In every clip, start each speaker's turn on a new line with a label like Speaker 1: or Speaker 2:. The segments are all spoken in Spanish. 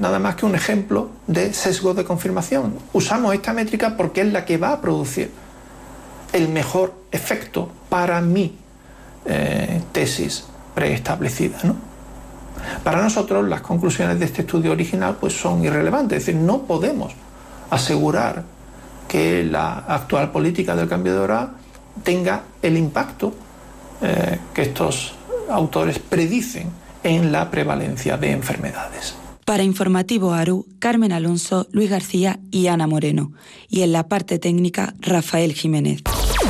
Speaker 1: nada más que un ejemplo de sesgo de confirmación. Usamos esta métrica porque es la que va a producir el mejor efecto para mi tesis preestablecida, ¿no? Para nosotros las conclusiones de este estudio original pues son irrelevantes, es decir, no podemos asegurar que la actual política del cambio de hora tenga el impacto que estos autores predicen en la prevalencia de enfermedades.
Speaker 2: Para Informativo ARU, Carmen Alonso, Luis García y Ana Moreno. Y en la parte técnica, Rafael Jiménez.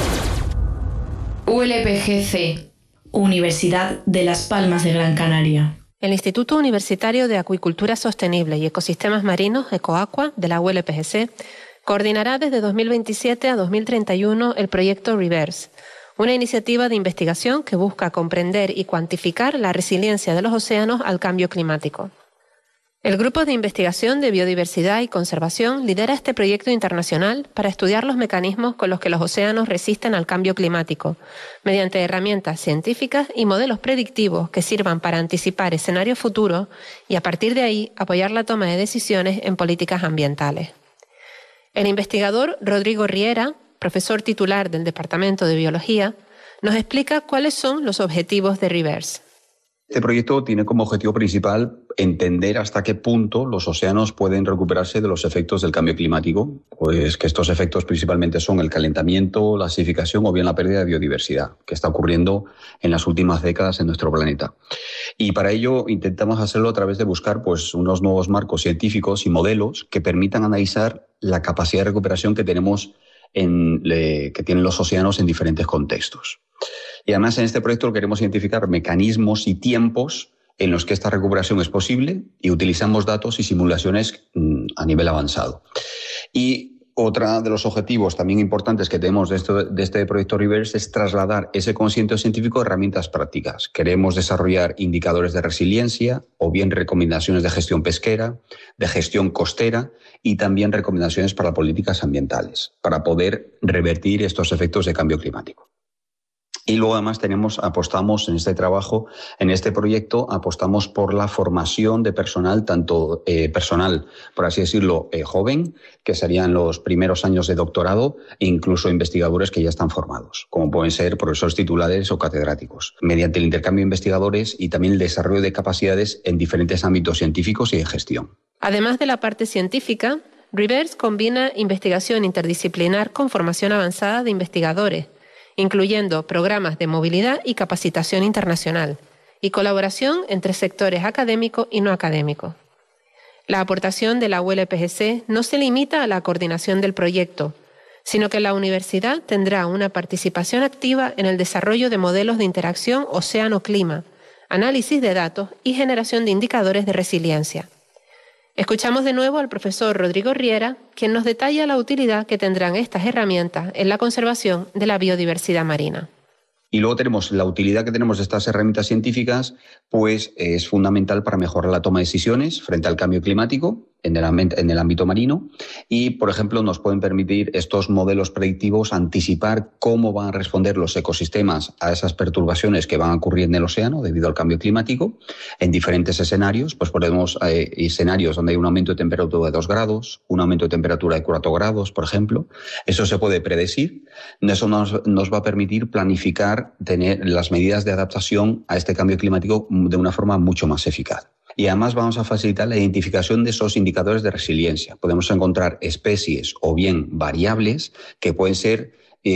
Speaker 3: ULPGC, Universidad de Las Palmas de Gran Canaria.
Speaker 4: El Instituto Universitario de Acuicultura Sostenible y Ecosistemas Marinos, EcoAqua, de la ULPGC, coordinará desde 2027 a 2031 el proyecto REVERSE, una iniciativa de investigación que busca comprender y cuantificar la resiliencia de los océanos al cambio climático. El Grupo de Investigación de Biodiversidad y Conservación lidera este proyecto internacional para estudiar los mecanismos con los que los océanos resisten al cambio climático, mediante herramientas científicas y modelos predictivos que sirvan para anticipar escenarios futuros y a partir de ahí apoyar la toma de decisiones en políticas ambientales. El investigador Rodrigo Riera, profesor titular del Departamento de Biología, nos explica cuáles son los objetivos de REVERSE.
Speaker 5: Este proyecto tiene como objetivo principal entender hasta qué punto los océanos pueden recuperarse de los efectos del cambio climático, pues que estos efectos principalmente son el calentamiento, la acidificación o bien la pérdida de biodiversidad que está ocurriendo en las últimas décadas en nuestro planeta. Y para ello intentamos hacerlo a través de buscar pues, unos nuevos marcos científicos y modelos que permitan analizar la capacidad de recuperación que tenemos que tienen los océanos en diferentes contextos. Y además en este proyecto queremos identificar mecanismos y tiempos en los que esta recuperación es posible y utilizamos datos y simulaciones a nivel avanzado. Y otro de los objetivos también importantes que tenemos de este proyecto REVERSE es trasladar ese conocimiento científico a herramientas prácticas. Queremos desarrollar indicadores de resiliencia o bien recomendaciones de gestión pesquera, de gestión costera y también recomendaciones para políticas ambientales, para poder revertir estos efectos de cambio climático. Y luego además apostamos en este trabajo, en este proyecto, apostamos por la formación de personal, tanto personal, por así decirlo, joven, que serían los primeros años de doctorado, e incluso investigadores que ya están formados, como pueden ser profesores titulares o catedráticos, mediante el intercambio de investigadores y también el desarrollo de capacidades en diferentes ámbitos científicos y de gestión.
Speaker 4: Además de la parte científica, REVERSE combina investigación interdisciplinar con formación avanzada de investigadores, incluyendo programas de movilidad y capacitación internacional, y colaboración entre sectores académicos y no académicos. La aportación de la ULPGC no se limita a la coordinación del proyecto, sino que la universidad tendrá una participación activa en el desarrollo de modelos de interacción océano-clima, análisis de datos y generación de indicadores de resiliencia. Escuchamos de nuevo al profesor Rodrigo Riera, quien nos detalla la utilidad que tendrán estas herramientas en la conservación de la biodiversidad marina.
Speaker 5: Y luego tenemos la utilidad que tenemos de estas herramientas científicas, pues es fundamental para mejorar la toma de decisiones frente al cambio climático en el ámbito marino y, por ejemplo, nos pueden permitir estos modelos predictivos anticipar cómo van a responder los ecosistemas a esas perturbaciones que van a ocurrir en el océano debido al cambio climático en diferentes escenarios. Pues ponemos escenarios donde hay un aumento de temperatura de 2 grados, un aumento de temperatura de 4 grados, por ejemplo. Eso se puede predecir. Eso nos va a permitir planificar, tener las medidas de adaptación a este cambio climático de una forma mucho más eficaz. Y además vamos a facilitar la identificación de esos indicadores de resiliencia. Podemos encontrar especies o bien variables que pueden ser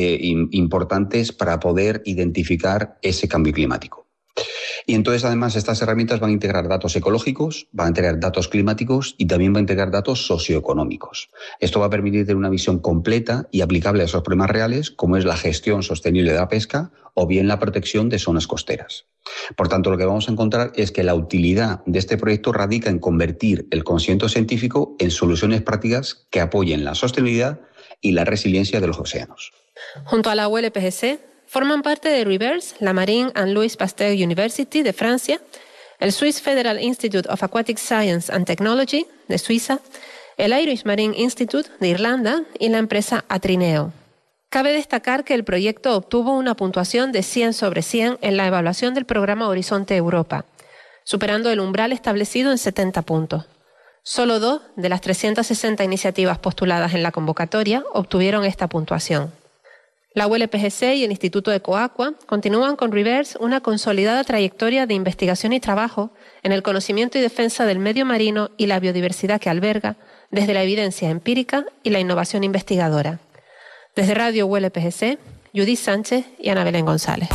Speaker 5: importantes para poder identificar ese cambio climático. Y entonces, además, estas herramientas van a integrar datos ecológicos, van a integrar datos climáticos y también van a integrar datos socioeconómicos. Esto va a permitir tener una visión completa y aplicable a esos problemas reales, como es la gestión sostenible de la pesca o bien la protección de zonas costeras. Por tanto, lo que vamos a encontrar es que la utilidad de este proyecto radica en convertir el conocimiento científico en soluciones prácticas que apoyen la sostenibilidad y la resiliencia de los océanos.
Speaker 4: Junto a la ULPGC, forman parte de REVERSE la Marine and Louis Pasteur University de Francia, el Swiss Federal Institute of Aquatic Science and Technology de Suiza, el Irish Marine Institute de Irlanda y la empresa Atrineo. Cabe destacar que el proyecto obtuvo una puntuación de 100 sobre 100 en la evaluación del programa Horizonte Europa, superando el umbral establecido en 70 puntos. Solo 2 de las 360 iniciativas postuladas en la convocatoria obtuvieron esta puntuación. La ULPGC y el Instituto Ecoaqua continúan con Reverse una consolidada trayectoria de investigación y trabajo en el conocimiento y defensa del medio marino y la biodiversidad que alberga, desde la evidencia empírica y la innovación investigadora. Desde Radio ULPGC, Judith Sánchez y Ana Belén González.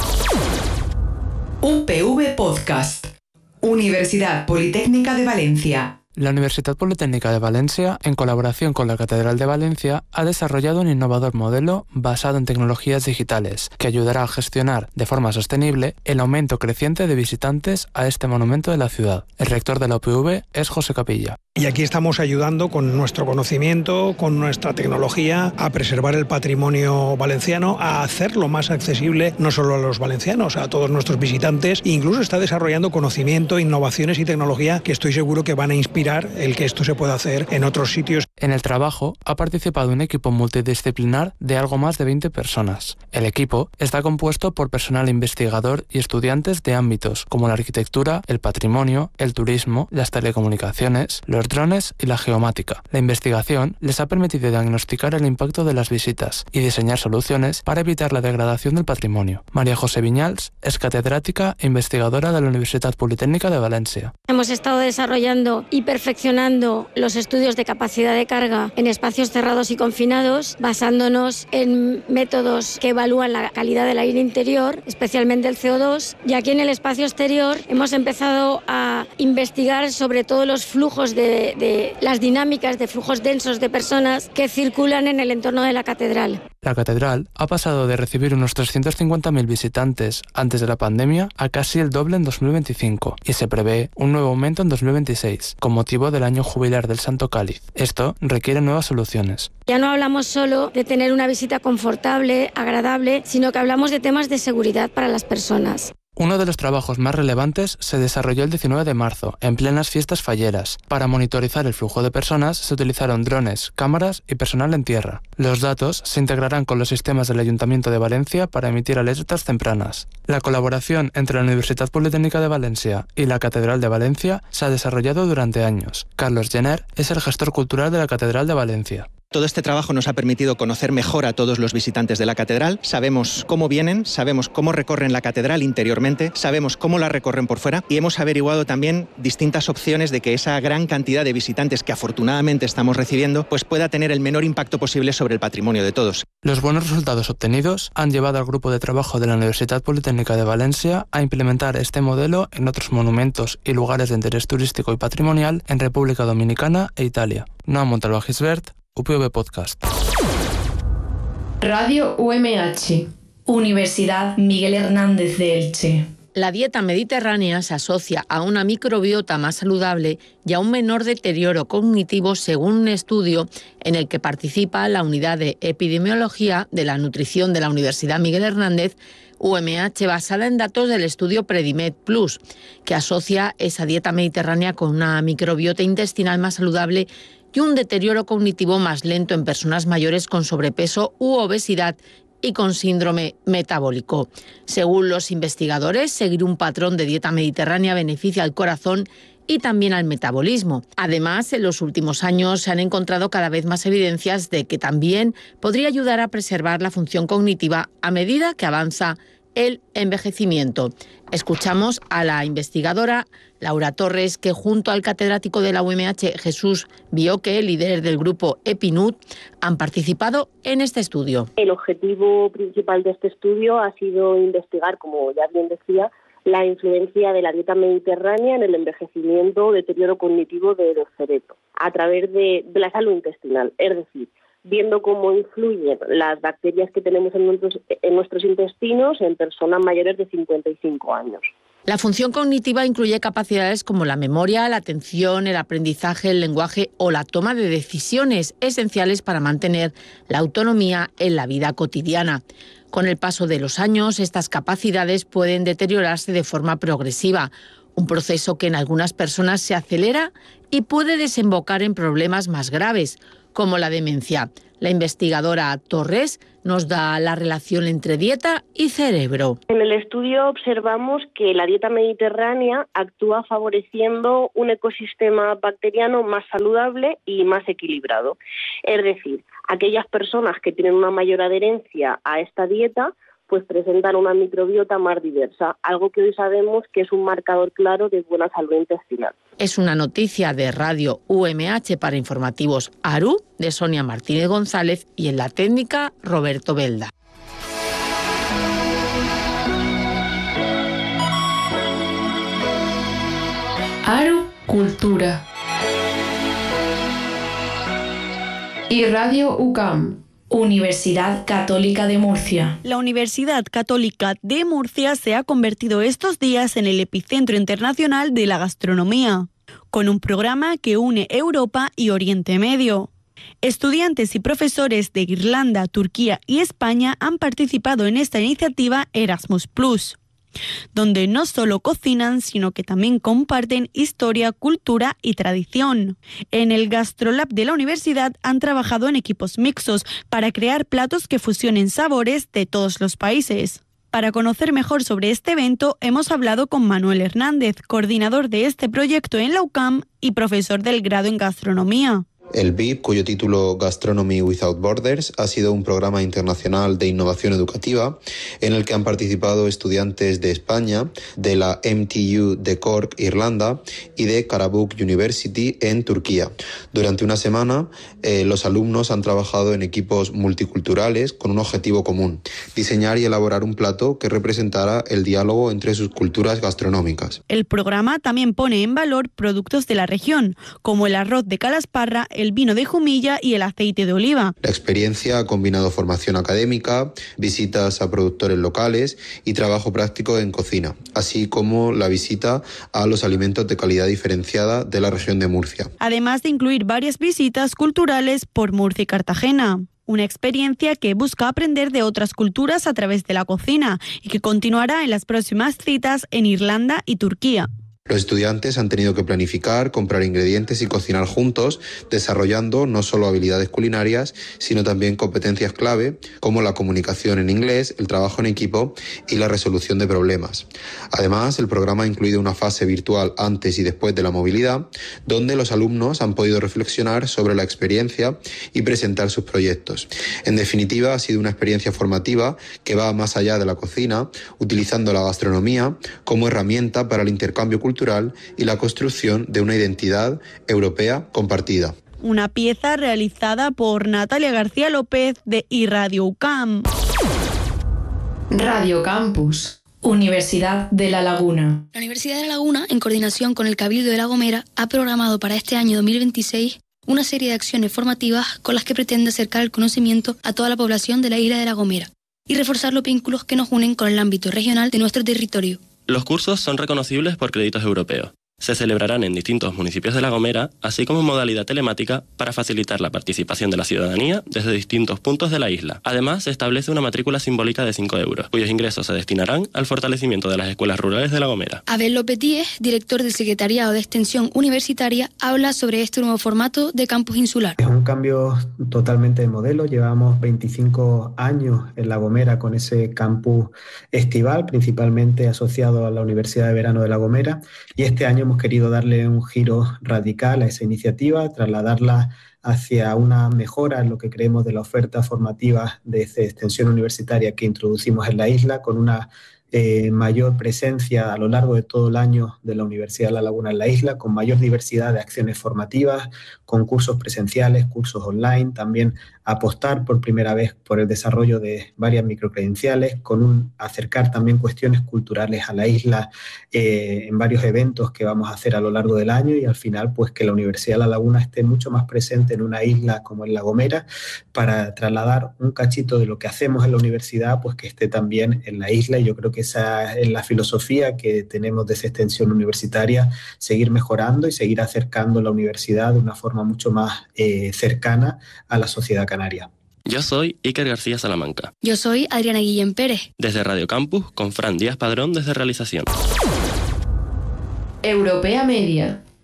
Speaker 6: UPV Podcast. Universidad Politécnica de Valencia.
Speaker 7: La Universitat Politécnica de Valencia, en colaboración con la Catedral de Valencia, ha desarrollado un innovador modelo basado en tecnologías digitales que ayudará a gestionar de forma sostenible el aumento creciente de visitantes a este monumento de la ciudad. El rector de la UPV es José Capilla.
Speaker 8: Y aquí estamos ayudando con nuestro conocimiento, con nuestra tecnología, a preservar el patrimonio valenciano, a hacerlo más accesible no solo a los valencianos, a todos nuestros visitantes. E incluso está desarrollando conocimiento, innovaciones y tecnología que estoy seguro que van a inspirar el que esto se pueda hacer en otros sitios.
Speaker 7: En el trabajo ha participado un equipo multidisciplinar de algo más de 20 personas. El equipo está compuesto por personal investigador y estudiantes de ámbitos como la arquitectura, el patrimonio, el turismo, las telecomunicaciones, los drones y la geomática. La investigación les ha permitido diagnosticar el impacto de las visitas y diseñar soluciones para evitar la degradación del patrimonio. María José Viñals es catedrática e investigadora de la Universitat Politécnica de Valencia.
Speaker 9: Hemos estado desarrollando y perfeccionando los estudios de capacidad de carga en espacios cerrados y confinados, basándonos en métodos que evalúan la calidad del aire interior, especialmente el CO2, y aquí en el espacio exterior hemos empezado a investigar sobre todo los flujos de las dinámicas de flujos densos de personas que circulan en el entorno de la catedral.
Speaker 7: La catedral ha pasado de recibir unos 350.000 visitantes antes de la pandemia a casi el doble en 2025 y se prevé un nuevo aumento en 2026 con motivo del año jubilar del Santo Cáliz. Esto requiere nuevas soluciones.
Speaker 9: Ya no hablamos solo de tener una visita confortable, agradable, sino que hablamos de temas de seguridad para las personas.
Speaker 7: Uno de los trabajos más relevantes se desarrolló el 19 de marzo, en plenas fiestas falleras. Para monitorizar el flujo de personas se utilizaron drones, cámaras y personal en tierra. Los datos se integrarán con los sistemas del Ayuntamiento de Valencia para emitir alertas tempranas. La colaboración entre la Universitat Politécnica de Valencia y la Catedral de Valencia se ha desarrollado durante años. Carlos Jenner es el gestor cultural de la Catedral de Valencia.
Speaker 10: Todo este trabajo nos ha permitido conocer mejor a todos los visitantes de la catedral. Sabemos cómo vienen, sabemos cómo recorren la catedral interiormente, sabemos cómo la recorren por fuera y hemos averiguado también distintas opciones de que esa gran cantidad de visitantes que afortunadamente estamos recibiendo pues pueda tener el menor impacto posible sobre el patrimonio de todos.
Speaker 7: Los buenos resultados obtenidos han llevado al grupo de trabajo de la Universitat Politécnica de Valencia a implementar este modelo en otros monumentos y lugares de interés turístico y patrimonial en República Dominicana e Italia. Noa Montalbán Gisbert, UPV Podcast.
Speaker 3: Radio UMH, Universidad Miguel Hernández de Elche.
Speaker 11: La dieta mediterránea se asocia a una microbiota más saludable y a un menor deterioro cognitivo, según un estudio en el que participa la Unidad de Epidemiología de la Nutrición de la Universidad Miguel Hernández, UMH, basada en datos del estudio Predimed Plus, que asocia esa dieta mediterránea con una microbiota intestinal más saludable y un deterioro cognitivo más lento en personas mayores con sobrepeso u obesidad y con síndrome metabólico. Según los investigadores, seguir un patrón de dieta mediterránea beneficia al corazón y también al metabolismo. Además, en los últimos años se han encontrado cada vez más evidencias de que también podría ayudar a preservar la función cognitiva a medida que avanza el envejecimiento. Escuchamos a la investigadora Laura Torres, que junto al catedrático de la UMH, Jesús Bioque, líder del grupo EPINUT, han participado en este estudio.
Speaker 12: El objetivo principal de este estudio ha sido investigar, como ya bien decía, la influencia de la dieta mediterránea en el envejecimiento o deterioro cognitivo del cerebro a través de la salud intestinal, es decir, viendo cómo influyen las bacterias que tenemos en nuestros intestinos en personas mayores de 55 años.
Speaker 11: La función cognitiva incluye capacidades como la memoria, la atención, el aprendizaje, el lenguaje o la toma de decisiones, esenciales para mantener la autonomía en la vida cotidiana. Con el paso de los años, estas capacidades pueden deteriorarse de forma progresiva, un proceso que en algunas personas se acelera y puede desembocar en problemas más graves, como la demencia. La investigadora Torres nos da la relación entre dieta y cerebro.
Speaker 12: En el estudio observamos que la dieta mediterránea actúa favoreciendo un ecosistema bacteriano más saludable y más equilibrado. Es decir, aquellas personas que tienen una mayor adherencia a esta dieta pues presentan una microbiota más diversa, algo que hoy sabemos que es un marcador claro de buena salud intestinal.
Speaker 11: Es una noticia de Radio UMH para Informativos ARU, de Sonia Martínez González, y en la técnica Roberto Belda.
Speaker 3: ARU Cultura y Radio UCAM, Universidad Católica de Murcia.
Speaker 2: La Universidad Católica de Murcia se ha convertido estos días en el epicentro internacional de la gastronomía, con un programa que une Europa y Oriente Medio. Estudiantes y profesores de Irlanda, Turquía y España han participado en esta iniciativa Erasmus+, donde no solo cocinan, sino que también comparten historia, cultura y tradición. En el GastroLab de la universidad han trabajado en equipos mixtos para crear platos que fusionen sabores de todos los países. Para conocer mejor sobre este evento, hemos hablado con Manuel Hernández, coordinador de este proyecto en la UCAM y profesor del grado en gastronomía.
Speaker 13: El BIP, cuyo título Gastronomy Without Borders, ha sido un programa internacional de innovación educativa en el que han participado estudiantes de España, de la MTU de Cork, Irlanda, y de Karabük University en Turquía. Durante una semana, los alumnos han trabajado en equipos multiculturales con un objetivo común: diseñar y elaborar un plato que representara el diálogo entre sus culturas gastronómicas.
Speaker 2: El programa también pone en valor productos de la región, como el arroz de Calasparra, el vino de Jumilla y el aceite de oliva.
Speaker 13: La experiencia ha combinado formación académica, visitas a productores locales y trabajo práctico en cocina, así como la visita a los alimentos de calidad diferenciada de la región de Murcia.
Speaker 2: Además de incluir varias visitas culturales por Murcia y Cartagena. Una experiencia que busca aprender de otras culturas a través de la cocina y que continuará en las próximas citas en Irlanda y Turquía.
Speaker 13: Los estudiantes han tenido que planificar, comprar ingredientes y cocinar juntos, desarrollando no solo habilidades culinarias, sino también competencias clave como la comunicación en inglés, el trabajo en equipo y la resolución de problemas. Además, el programa ha incluido una fase virtual antes y después de la movilidad, donde los alumnos han podido reflexionar sobre la experiencia y presentar sus proyectos. En definitiva, ha sido una experiencia formativa que va más allá de la cocina, utilizando la gastronomía como herramienta para el intercambio cultural y la construcción de una identidad europea compartida.
Speaker 2: Una pieza realizada por Natalia García López de iRadio UCAM.
Speaker 3: Radio Campus, Universidad de La Laguna.
Speaker 14: La Universidad de La Laguna, en coordinación con el Cabildo de La Gomera, ha programado para este año 2026 una serie de acciones formativas con las que pretende acercar el conocimiento a toda la población de la isla de La Gomera y reforzar los vínculos que nos unen con el ámbito regional de nuestro territorio.
Speaker 15: Los cursos son reconocibles por créditos europeos. Se celebrarán en distintos municipios de La Gomera, así como en modalidad telemática para facilitar la participación de la ciudadanía desde distintos puntos de la isla. Además, se establece una matrícula simbólica de 5 euros, cuyos ingresos se destinarán al fortalecimiento de las escuelas rurales de La Gomera.
Speaker 14: Abel López Díez, director del Secretariado de Extensión Universitaria, habla sobre este nuevo formato de campus insular.
Speaker 16: Es un cambio totalmente de modelo. Llevamos 25 años en La Gomera con ese campus estival, principalmente asociado a la Universidad de Verano de La Gomera, y este año hemos querido darle un giro radical a esa iniciativa, trasladarla hacia una mejora en lo que creemos de la oferta formativa de extensión universitaria que introducimos en la isla, con una mayor presencia a lo largo de todo el año de la Universidad de La Laguna en la isla, con mayor diversidad de acciones formativas, con cursos presenciales, cursos online, también apostar por primera vez por el desarrollo de varias microcredenciales, con acercar también cuestiones culturales a la isla en varios eventos que vamos a hacer a lo largo del año, y al final pues que la Universidad de La Laguna esté mucho más presente en una isla como en La Gomera, para trasladar un cachito de lo que hacemos en la universidad, pues que esté también en la isla. Y yo creo que esa es la filosofía que tenemos de esa extensión universitaria: seguir mejorando y seguir acercando la universidad de una forma mucho más cercana a la sociedad canaria.
Speaker 15: Yo soy Iker García Salamanca.
Speaker 14: Yo soy Adriana Guillén Pérez.
Speaker 15: Desde Radio Campus, con Fran Díaz Padrón desde realización.
Speaker 3: Europea Media,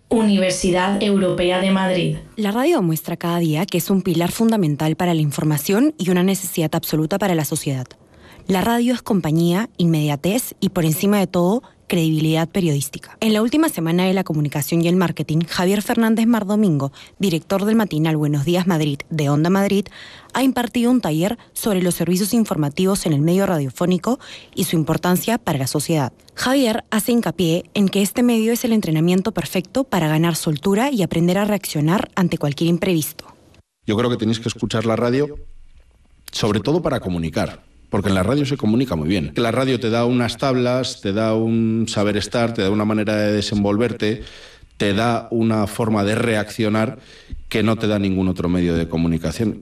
Speaker 3: Universidad Europea de Madrid.
Speaker 17: La radio muestra cada día que es un pilar fundamental para la información y una necesidad absoluta para la sociedad. La radio es compañía, inmediatez y, por encima de todo, credibilidad periodística. En la última semana de la comunicación y el marketing, Javier Fernández Mardomingo, director del matinal Buenos Días Madrid de Onda Madrid, ha impartido un taller sobre los servicios informativos en el medio radiofónico y su importancia para la sociedad. Javier hace hincapié en que este medio es el entrenamiento perfecto para ganar soltura y aprender a reaccionar ante cualquier imprevisto.
Speaker 18: Yo creo que tenéis que escuchar la radio, sobre todo para comunicar. Porque en la radio se comunica muy bien. La radio te da unas tablas, te da un saber estar, te da una manera de desenvolverte, te da una forma de reaccionar que no te da ningún otro medio de comunicación.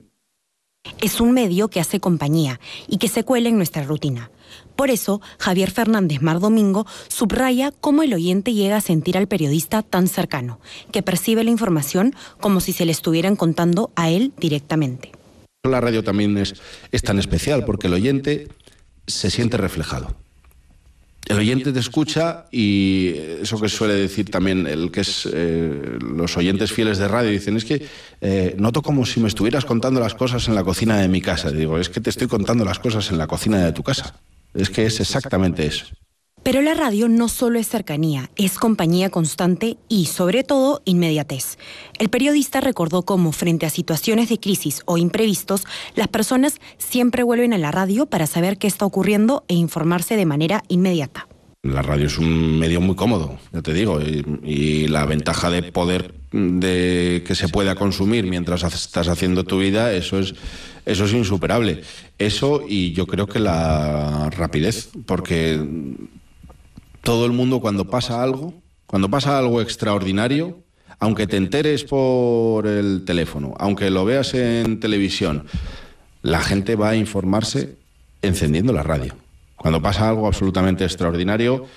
Speaker 17: Es un medio que hace compañía y que se cuela en nuestra rutina. Por eso, Javier Fernández Mardomingo subraya cómo el oyente llega a sentir al periodista tan cercano, que percibe la información como si se le estuvieran contando a él directamente.
Speaker 18: La radio también es tan especial porque el oyente se siente reflejado. El oyente te escucha y eso que suele decir también el que es los oyentes fieles de radio, dicen, es que noto como si me estuvieras contando las cosas en la cocina de mi casa. Digo, es que te estoy contando las cosas en la cocina de tu casa. Es que es exactamente eso.
Speaker 17: Pero la radio no solo es cercanía, es compañía constante y, sobre todo, inmediatez. El periodista recordó cómo, frente a situaciones de crisis o imprevistos, las personas siempre vuelven a la radio para saber qué está ocurriendo e informarse de manera inmediata.
Speaker 18: La radio es un medio muy cómodo, ya te digo, y la ventaja de poder de que se pueda consumir mientras estás haciendo tu vida, eso es insuperable. Eso, y yo creo que la rapidez, porque todo el mundo cuando pasa algo extraordinario, aunque te enteres por el teléfono, aunque lo veas en televisión, la gente va a informarse encendiendo la radio. Cuando pasa algo absolutamente extraordinario,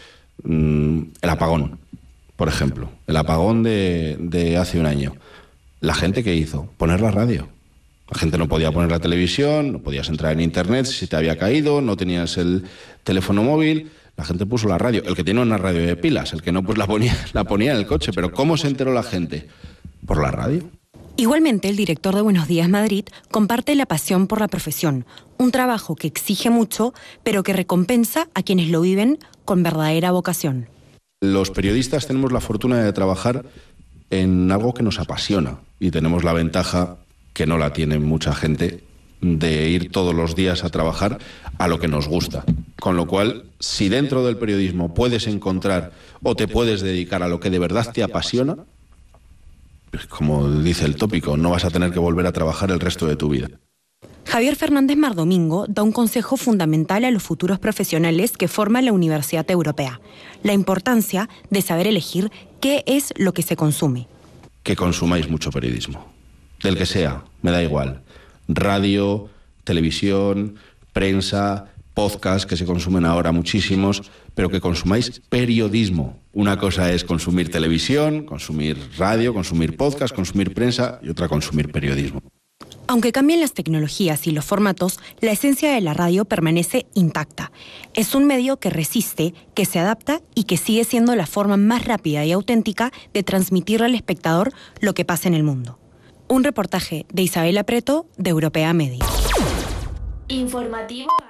Speaker 18: el apagón, por ejemplo, el apagón de hace un año. ¿La gente qué hizo? Poner la radio. La gente no podía poner la televisión, no podías entrar en internet si te había caído, no tenías el teléfono móvil. La gente puso la radio. El que tenía una radio de pilas, el que no, pues la ponía en el coche. Pero ¿cómo se enteró la gente? Por la radio.
Speaker 17: Igualmente, el director de Buenos Días Madrid comparte la pasión por la profesión, un trabajo que exige mucho, pero que recompensa a quienes lo viven con verdadera vocación.
Speaker 18: Los periodistas tenemos la fortuna de trabajar en algo que nos apasiona y tenemos la ventaja, que no la tiene mucha gente, de ir todos los días a trabajar a lo que nos gusta. Con lo cual, si dentro del periodismo puedes encontrar o te puedes dedicar a lo que de verdad te apasiona, pues como dice el tópico, no vas a tener que volver a trabajar el resto de tu vida.
Speaker 17: Javier Fernández Mardomingo da un consejo fundamental a los futuros profesionales que forma la Universidad Europea: la importancia de saber elegir qué es lo que se consume.
Speaker 18: Que consumáis mucho periodismo, del que sea, me da igual. Radio, televisión, prensa, podcast, que se consumen ahora muchísimos, pero que consumáis periodismo. Una cosa es consumir televisión, consumir radio, consumir podcast, consumir prensa, y otra consumir periodismo.
Speaker 17: Aunque cambien las tecnologías y los formatos, la esencia de la radio permanece intacta. Es un medio que resiste, que se adapta y que sigue siendo la forma más rápida y auténtica de transmitirle al espectador lo que pasa en el mundo. Un reportaje de Isabela Preto, de Europea Media.
Speaker 3: Informativo.